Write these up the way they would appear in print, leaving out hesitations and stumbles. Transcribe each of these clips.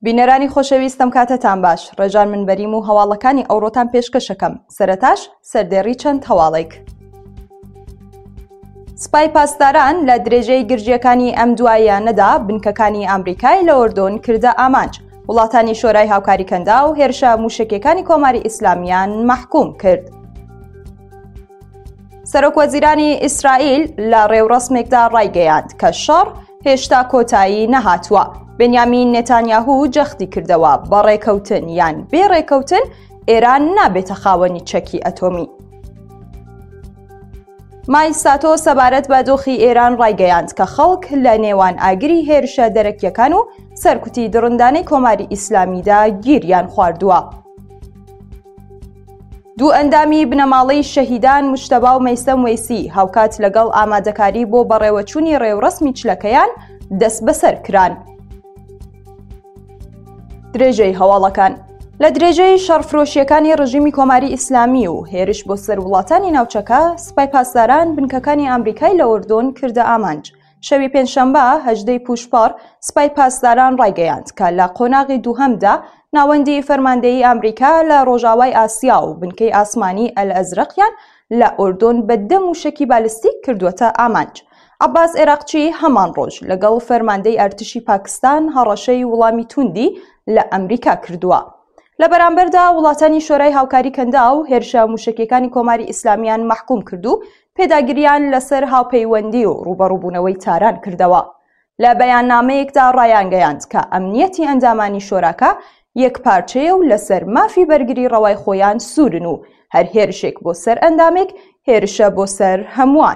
بینەرانی خۆشەویستم کاتتان باش. ڕێژان منبەریم و هەواڵەکانی ئەوڕۆتان پێشکەشەکەم. سەرەتاش سەردێڕی چەند هەواڵێک. سپای پاسداران لە درێژەی گرژیەکانی ئەم دواییانەدا بنکەکانی ئەمریکای لە ئوردون کردە ئامانج. وڵاتانی شۆرای هاوکاری کەندا و هێرشە موشکیەکانی کۆماری ئیسلامیان مەحکوم کرد. سەرۆکوەزیرانی ئیسرائیل لە ڕێوڕەسمێکدا ڕایگەیاند کە شەڕ هێشتا کۆتایی نەهاتووە. بنیامین نێتانیاهو جەختی کردەوە بە ڕێکەوتن یان بێ ڕێکەوتن ئێران نابێتە خاوەنی چەکی ئەتۆمی. مای ساتۆ سەبارەت بە دۆخی ئێران ڕایگەیاند کە خەڵک لە نێوان ئاگری هێرشە دەرەکیەکان و سەرکوتی دڕندانەی کۆماری ئیسلامیدا گیریان خواردووە. دوو ئەندامی بنەماڵەی شەهیدان مشتەبا و مەیسەم وەیسی هاوکات لەگەڵ ئامادەکاری بۆ بەڕێوەچوونی ڕێوڕەسمی چلەکەیان دەست بەسەر کران. درێژەی هەواڵەکان لە درێژەی شەڕفرۆشیەکانی ڕژیمی کۆماری ئیسلامی و هێرش بۆ سەر وڵاتانی ناوچەکە سپای پاسداران بنکەکانی ئەمریکای لە ئوردون کردە ئامانج. شەوی پێنجشەمبە 18 پوشپەڕ سپای پاسداران ڕایگەیاند کە لە قۆناغی دووهەمدا ناوەندی فەرماندەیی ئەمریکا لە ڕۆژاوای ئاسیا و بنکەی ئاسمانی ئەلئەزرەقیان لە ئوردون بە 10 موشکی بالستیک کردووەتە ئامانج. عەباس عێراقچی هەمان ڕۆژ لەگەڵ فەرماندەی ئەرتشی پاکستان هەڕەشەی وەڵامی توندی لە ئەمریکا کردووە. لە بەرامبەردا وڵاتانی شۆرای هاوکاری کەندا و هێرشە موشکیەکانی کۆماری ئیسلامیان مەحکوم کرد و پێداگریان لەسەر هاوپەیوەندی و ڕوبەڕووبوونەوەی تاران کردەوە. لە بەیاننامەیەکدا ڕایانگەیاند کە ئەمنیەتی ئەندامانی شۆراکە یەکپارچەیە و لەسەر مافی بەرگری ڕەوای خۆیان سوورن و هەر هێرشێک بۆ سەر ئەندامێک هێرشە بۆ سەر هەمووان.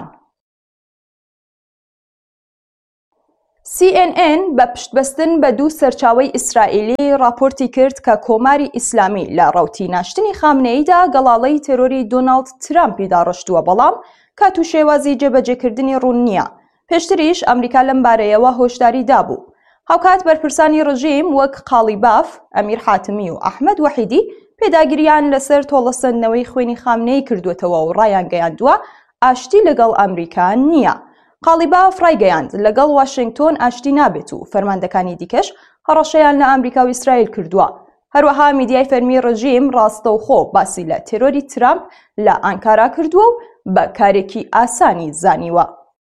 CNN بە پشتبەستن بە دوو سەرچاوەی ئیسرائیلی راپۆرتی کرد کە کۆماری ئیسلامی لە ڕەوتی ناشتنی خامنەییدا گەڵاڵەی تێرۆری دۆناڵد ترامپی داڕشتووە، بەڵام کات و شێوازی جێبەجێکردنی ڕوون نییە. پێشتریش ئەمریکا لەم بارەیەوە هۆشداری دابوو. هاوکات بەرپرسانی ڕژیم وەک قاڵی باف، ئەمیر حاتمی و ئەحمەد وەحیدی پێداگریان لەسەر تۆڵەسەندنەوەی خوێنی خامنەیی کردوێتەوە و ڕایانگەیاندووە ئاشتی لەگەڵ ئەمریکا نییە. قاڵی باف ڕایگەیاند لەگەڵ واشنگتۆن ئاشتی نابێت و فەرماندەکانی دیکەش هەڕەشەیان لە ئەمریکا و ئیسرائیل کردووە. هەروەها میدیای فەرمی ڕژیم ڕاستەوخۆ باسی لە تێرۆری ترامپ لە ئانکارا کردووە و بە کارێکی ئاسانی زانیوە.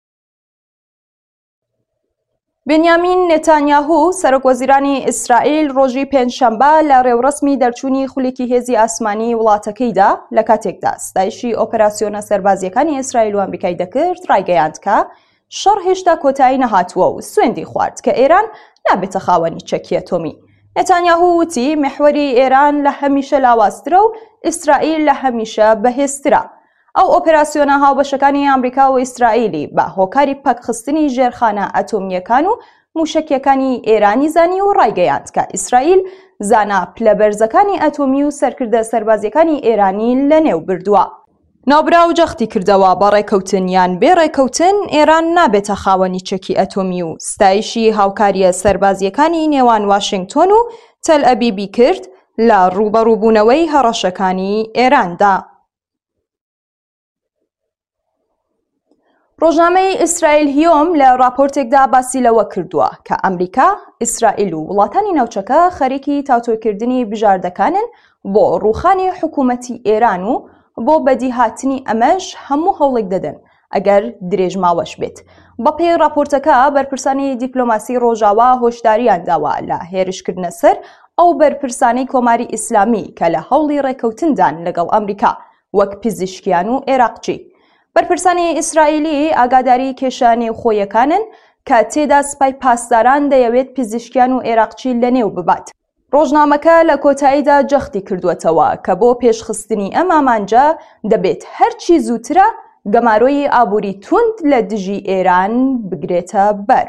بنیامین نێتانیاهو سەرۆکوەزیرانی ئیسرائیل ڕۆژی پێنجشەمبە لە ڕێوڕەسمی دەرچوونی خولێکی هێزی ئاسمانی وڵاتەکەیدا لە کاتێکدا ستایشی ئۆپەراسیۆنە سەربازیەکانی ئیسرائیل و ئەمریکای دەکرد ڕایگەیاند کە شەڕ هێشتا کۆتایی نەهاتووە و سوێندی خوارد کە ئێران نابێتە خاوەنی چەکی ئەتۆمی. نێتانیاهو وتی محوەری ئێران لە هەمیشە لاوازترە و ئیسرائیل لە هەمیشە بەهێزترە. ئەو ئۆپەراسیۆنە هاوبەشەکانی ئەمریکا و ئیسرائیلی بە هۆکاری پەکخستنی ژێرخانە ئەتۆمیەکان و موشکیەکانی ئێرانی زانی و ڕایگەیاند کە ئیسرائیل زانا پلەبەرزەکانی ئەتۆمی و سەرکردە سەربازیەکانی ئێرانی لە نێو بردووە. ناوبرا و جەختی کردەوە بە ڕێکەوتن یان بێ ڕێکەوتن ئێران نابێتە خاوەنی چەکی ئەتۆمی و ستایشی هاوکاریە سەربازیەکانی نێوان واشنگتۆن و تەل ئەبیبی کرد لە ڕوبەڕووبوونەوەی هەڕەشەکانی ئێراندا. ڕۆژنامەی ئیسرائیل هیۆم لە راپۆرتێکدا باسی لەوە کردووە کە ئەمریکا، ئیسرائیل و وڵاتانی ناوچەکە خەریکی تاوتۆکردنی بژاردەکانن بۆ ڕووخانی حکوومەتی ئێران و بۆ بەدیهاتنی ئەمەش هەموو هەوڵێک دەدەن ئەگەر درێژماوەش بێت. بەپێی راپۆرتەکە بەرپرسانی دیپلۆماسی ڕۆژاوا هۆشداریان داوە لە هێرشکردنە سەر ئەو بەرپرسانەی کۆماری ئیسلامی کە لە هەوڵی ڕێکەوتندان لەگەڵ ئەمریکا وەک پزیشکیان و عێراقچی. بەرپرسانی ئیسرائیلی ئاگاداری کێشانێ خۆیەکانن کە تێدا سپای پاسداران دەیەوێت پزیشکیان و عێراقچی لەنێو ببات. ڕۆژنامەکە لە کۆتاییدا جەختی کردوێتەوە کە بۆ پێشخستنی ئەم ئامانجە دەبێت هەرچی زووترە گەمارۆی ئابووری توند لە دژی ئێران بگرێتە بەر.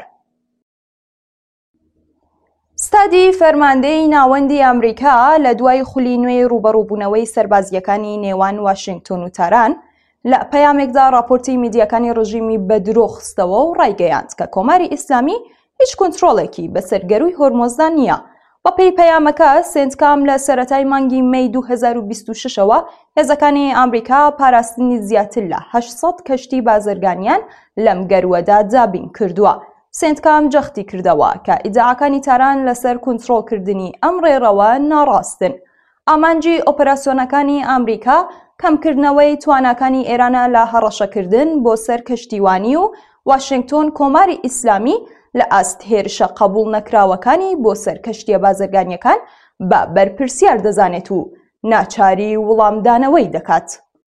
ستادی فەرماندەی ناوەندی ئەمریکا لە دوای خولی نوێی ڕوبەڕووبوونەوەی سەربازیەکانی نێوان واشنگتۆن و تاران لە پەیامێکدا راپۆرتی میدیاکانی ڕژیمی بە درۆ خستەوە و ڕایگەیاند کە کۆماری ئیسلامی هیچ کۆنترۆڵێکی بەسەر گەروی هۆرمۆزدا نییە. بەپێی پەیامەکە سێنتکام لە سەرەتای مانگی مەی 2026ەوە هێزەکانی ئەمریکا پاراستنی زیاتر لە 800 کەشتی بازرگانیان لەم گەروەدا دابین کردووە. سێندکام جەختی کردەوە کە ئیدعاکانی تاران لەسەر کۆنتڕۆڵکردنی ئەم ڕێڕەوە ناڕاستن. ئامانجی ئۆپەراسیۆنەکانی ئەمریکا کەمکردنەوەی تواناکانی ئێرانە لە هەڕەشەکردن بۆ سەر کەشتیوانی و واشنگتۆن کۆماری ئیسلامی لە ئاست هێرشە قبول نەکراوەکانی بۆ سەر کەشتیە بازرگانیەکان بە بەرپرسیار دەزانێت و ناچاری وەڵامدانەوەی دەکات.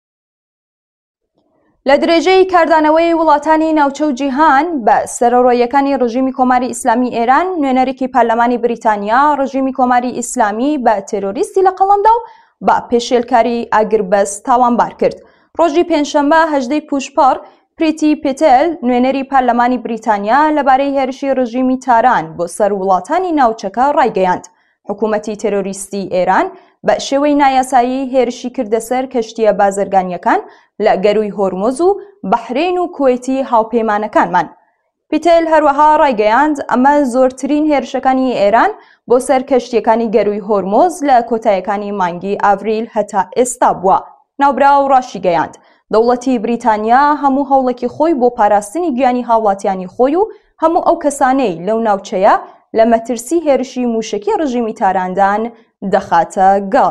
لە درێژەی کاردانەوەی وڵاتانی ناوچە و جیهان بە سەرۆڕۆیەکانی ڕژیمی کۆماری ئیسلامی ئێران، نوێنەرێکی پارلەمانی بریتانیا ڕژیمی کۆماری ئیسلامی بە تێرۆریستی لە قەڵەمدا و بە پێشێلکاری ئاگربەس تاوانبار کرد. ڕۆژی پێنجشەممە 18 پوشپەڕ پریتی پێتێل، نوێنەری پارلەمانی بریتانیا لەبارەی هێرشی ڕژیمی تاران بۆ سەر وڵاتانی ناوچەکە ڕایگەیاند. حکوومەتی تێرۆریستی ئێران بە شێوەی نایاسایی هێرشی کردە سەر کەشتیە بازرگانیەکان لە گەروی هۆرمۆز و بەحرین و کوێتی هاوپەیمانەکانمان. پیتێل هەروەها ڕایگەیاند ئەمە زۆرترین هێرشەکانی ئێران بۆ سەر کەشتیەکانی گەروی هۆرمۆز لە کۆتاییەکانی مانگی ئاڤریل هەتا ئێستا بووە. ناوبراو ڕاشی گەیاند دەوڵەتی بریتانیا هەموو هەوڵێکی خۆی بۆ پاراستنی گیانی هاوڵاتیانی خۆی و هەموو ئەو کەسانەی لەو ناوچەیە لە مەترسی هێرشی موشکی ڕژیمی تاراندان دەخاتە گەڕ.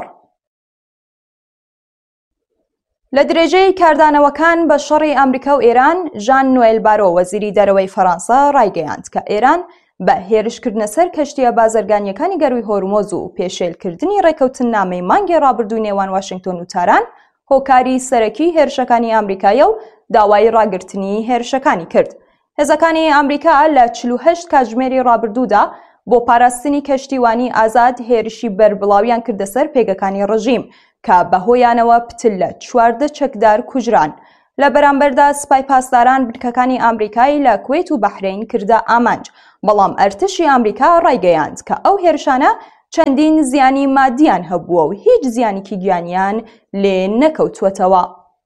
لە درێژەی کاردانەوەکان بە شەڕی ئەمریکا و ئێران، ژان نوێل بارۆ وەزیری دەرەوەی فەڕەنسا ڕایگەیاند کە ئێران بە هێرشکردنە سەر کەشتیە بازرگانیەکانی گەروی هۆرمۆز و پێشێلکردنی ڕێکەوتن نامەی مانگی ڕابردوو نێوان واشنگتۆن و تاران هۆکاری سەرەکی هێرشەکانی ئەمریکایە و داوای ڕاگررتنی هێرشەکانی کرد. هێزەکانی ئەمریکا لە 48 کاتژمێری ڕابردوودا بۆ پاراستنی کەشتیوانی ئازاد هێرشی بەربڵاویان کردە سەر پێگەکانی ڕژیم کە بەهۆیانەوە پتل لە 14 چەکدار کوژران. لە بەرامبەردا سپای پاسداران بنکەکانی ئەمریکای لە کوێت و بەحرین کردە ئامانج، بەڵام ئەرتشی ئەمریکا ڕایگەیاند کە ئەو هێرشانە چەندین زیانی مادیان هەبووە و هیچ زیانێکی گیانیان لێ نەکەوتوەتەوە.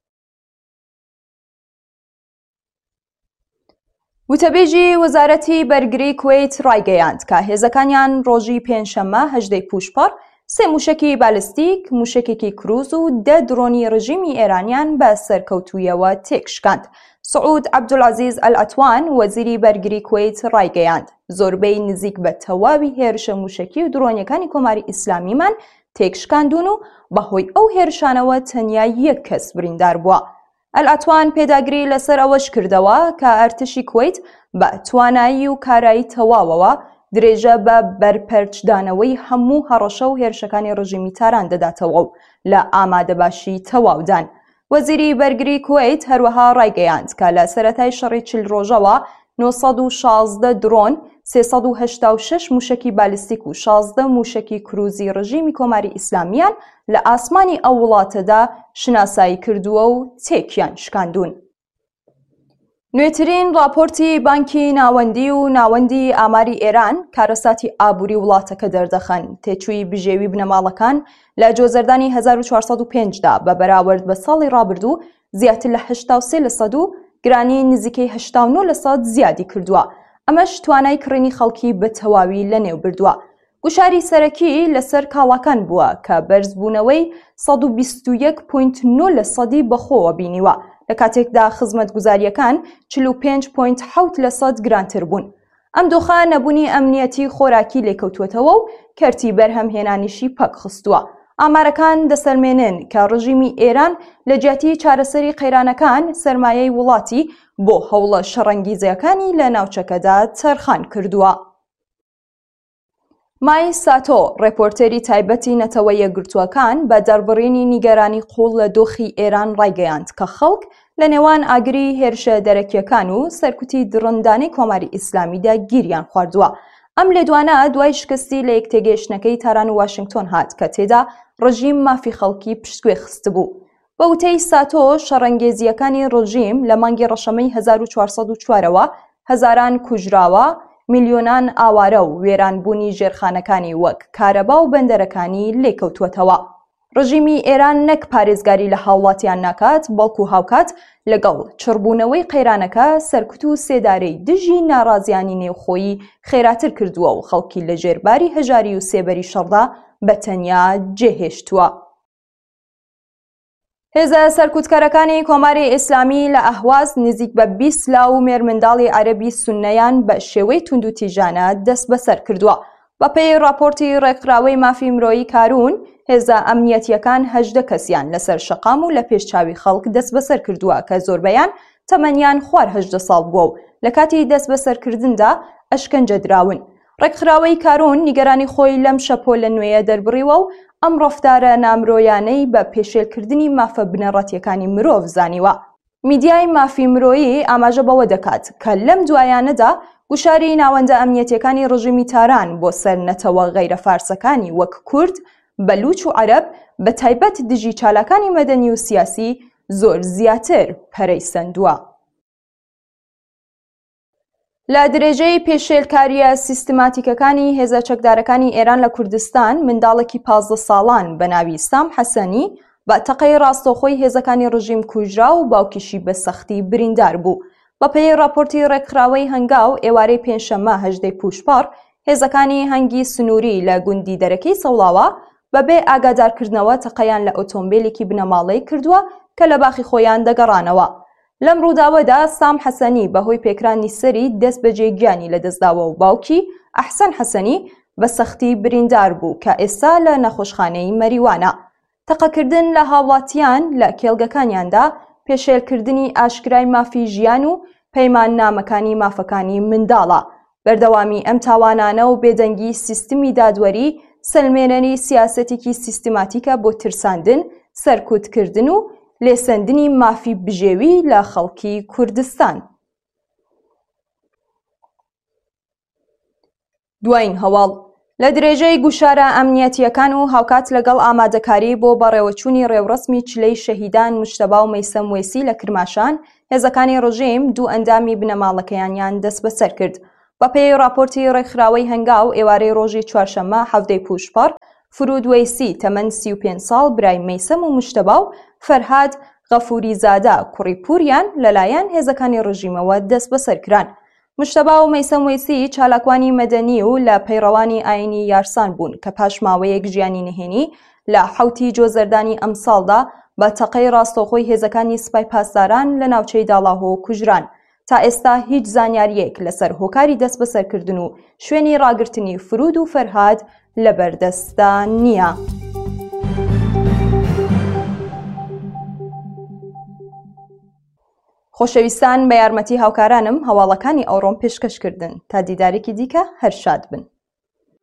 وتەبێژی وەزارەتی بەرگری کوێیت ڕایگەیاند کە هێزەکانیان ڕۆژی پێنجشەممە 18 پوشپەڕ 3 موشکی بالستیک، موشکێکی کروز و 10 درۆنی ڕژیمی ئێرانیان بە سەرکەوتوویەوە تێکشکاند. سعود عەبدولعەزیز ئەلعەتوان وەزیری بەرگری کوێیت ڕایگەیاند زۆربەی نزیک بە تەواوی هێرشە موشکی و درۆنیەکانی کۆماری ئیسلامیمان تێکشکاندون و بەهۆی ئەو هێرشانەوە تەنیا 1 کەس بریندار بووە. ئەلعەتوان پێداگری لەسەر ئەوەش کردەوە کە ئەرتشی کوێیت بە توانایی و کارایی تەواوەوە درێژە بە بەرپەرچدانەوەی هەموو هەڕەشە و هێرشەکانی ڕژیمی تاران دەداتەوە و لە ئامادەباشی تەواودان. وەزیری بەرگری کوێیت هەروەها ڕایگەیاند کە لە سەرەتای شەڕی 40 ڕۆژەوە 916 درۆن، 386 موشکی بالستیک و 16 موشکی کروزی ڕژیمی کۆماری ئیسلامیان لە ئاسمانی ئەو وڵاتەدا شناسایی کردووە و تێکیان شکاندون. نوێترین راپۆرتی بانکی ناوەندی و ناوەندی ئاماری ئێران کارەساتی ئابووری وڵاتەکە دەردەخەن تێچووی بژێوی بنەماڵەکان لە جۆزەردانی 1405دا بە بەراورد بە ساڵی ڕابردوو زیاتر لە 83% و گرانی نزیکەی 89% زیادی کردووە. ئەمەش توانای کڕینی خەڵکی بە تەواوی لە نێو بردووە. گوشاری سەرەکی لەسەر کاڵاکان بووە کە بەرزبوونەوەی 121.9% بەخۆوە بینیوە، لە کاتێکدا خزمەتگوزاریەکان 45.7% گرانتر بوون. ئەم دۆخە نەبوونی ئەمنیەتی خۆراکی لێکەوتوێتەوە و کەرتی بەرهەمهێنانیشی پەک خستووە. ئامارەکان دەسەلمێنن کە ڕژیمی ئێران لە جیاتی چارەسەری قەیرانەکان سەرمایەی وڵاتی بۆ هەوڵە شەڕەنگیزیەکانی لە ناوچەکەدا تەرخان کردووە. مای ساتۆ ڕێپۆرتەری تایبەتی نەتەوە یەکگرتووەکان بە دەربڕینی نیگەرانی قوڵ لە دۆخی ئێران ڕایگەیاند کە خەڵک لە نێوان ئاگری هێرشە دەرەکیەکان و سەرکوتی درڕندانەی کۆماری ئیسلامیدا گیریان خواردووە. ئەم لێدوانە دوای شکستی لە یەکتێگەیشتنەکەی تاران و واشنگتۆن هات کە تێدا ڕژیم مافی خەڵکی پشتگوێ خستبوو. بە وتەی ساتۆ شەڕەنگێزیەکانی ڕژیم لە مانگی ڕەشەمەی 1404ەوە هەزاران کوژراوە، میلیۆنان ئاوارە و وێرانبوونی ژێرخانەکانی وەک کارەبا و بەندەرەکانی لێکەوتووەتەوە. ڕژیمی ئێران نەک پارێزگاری لە هاوڵاتیان ناکات، بەڵکو هاوکات لەگەڵ چڕبوونەوەی قەیرانەکە سەرکوت و سێدارەی دژی ناڕازیانی نێوخۆیی خێراتر کردووە و خەڵکی لە ژێرباری هەژاری و سێبەری شەڕدا بە تەنیا جێهێشتووە. هێزە سەرکوتکەرەکانی کۆماری ئیسلامی لە ئەهواز نزیک بە 20 لاو مێرمنداڵی عەرەبی سوننەیان بە شێوەی توندوتیژانە دەست بەسەر کردووە. بەپێی راپۆرتی ڕێکخراوەی مافی مرۆیی کارون، هێزە ئەمنیەتیەکان 18 کەسیان لەسەر شەقام و لە پێشچاوی خەڵک دەست بەسەر کردووە کە زۆربەیان تەمەنیان خوار 18 ساڵ بووە و لە کاتی دەست بەسەرکردندا ئەشکەنجە دراون. ڕێکخراوەی کارون نیگەرانی خۆی لەم شەپۆ لە نوێیە دەربڕیوە و ئەم ڕەفتارە نامرۆیانەی بە پێشێلکردنی مافە بنەڕەتیەکانی مرۆڤ زانیوە. میدیای مافی مرۆیی ئاماژە بەوە دەکات کە لەم دوایانەدا گوشاری ناوەندە ئەمنیەتیەکانی ڕژیمی تاران بۆ سەر نەتەوە غەیرە فارسەکانی وەک کورد، بەلوچ و عەرەب بە تایبەت دژی چالاکانی مەدەنی و سیاسی زۆر زیاتر پەرەی سەندووە. لە درێژەی پێشێلکاریە سیستماتیکەکانی هێزە چەکدارەکانی ئێران لە کوردستان، منداڵێکی 15 ساڵان بە ناوی سام حەسەنی بە تەقەی ڕاستەوخۆی هێزەکانی ڕژیم کوژرا و باوکیشی بە سەختی بریندار بوو. بەپێی راپۆرتی ڕێکخراوەی هەنگاو، ئێوارەی پێنجشەممە 18 پوشپار هێزەکانی هەنگی سنووری لە گوندی دەرەکەی سەوڵاوە بەبێ ئاگادارکردنەوە تەقەیان لە ئۆتۆمبیلێکی بنەماڵەی کردووە کە لە باخی خۆیان دەگەڕانەوە. لەم ڕووداوەدا سام حەسەنی بەهۆی پێکرانی سەری دەست بە جێگیانی لەدەستداوە و باوکی ئەحسەن حەسەنی بە سەختی بریندار بوو کە ئێستا لە نەخۆشخانەی مەریوانە. تەقەکردن لە هاوڵاتیان لە کێڵگەکانیاندا پێشێلکردنی ئاشکرای مافی ژیان و پەیمان نامەکانی مافەکانی منداڵە. بەردەوامی ئەم تاوانانە و بێدەنگی سیستمی دادوەری سەلمێنەری سیاسەتێکی سیستماتیکە بۆ ترساندن، سەرکوتکردن و لێسەندنی مافی بژێوی لە خەڵکی کوردستان. دوایین هەواڵ لە درێژەی گوشارە ئەمنیەتیەکان و هاوکات لەگەڵ ئامادەکاری بۆ بەڕێوەچوونی ڕێوڕسمی چلەی شەهیدان مشتەبا و مەیسەم وێسی لە کرماشان، هێزەکانی ڕژیم دوو ئەندامی بنەماڵەکەیانیان دەست بەسەر کرد. بەپێی راپۆرتی ڕێکخراوەی هەنگاو، ئێوارەی ڕۆژی چوارشەممە 17 پوشپار فرود وەیسی تەمەن 35 ساڵ برای مەیسەم و مشتەبا و فەرهاد غەفوری زادە کوڕی پوریان لەلایەن هێزەکانی ڕژیمەوە دەست بەسەرکران. مشتەبا و مەیسەم وێسی چالاکوانی مەدەنی و لە پەیڕەوانی ئاینی یارسان بوون کە پاش ماوەیەک ژیانی نهێنی لە 7 جۆزەردانی ئەم ساڵدا بە تەقەی ڕاستەوخۆی هێزەکانی سوپای پاسداران لە ناوچەی داڵاهۆ کوژران. تا ئێستا هیچ زانیاریەک لەسەر هۆکاری دەست بەسەرکردن و شوێنی ڕاگررتنی فرود و فەرهاد لەبەردەستدا نییە. خۆشەویستان، بە یارمەتی هاوکارانم هەواڵەکانی ئەوڕۆم پێشکەشکردن. تا دیدارێکی دیکە هەر شاد بن.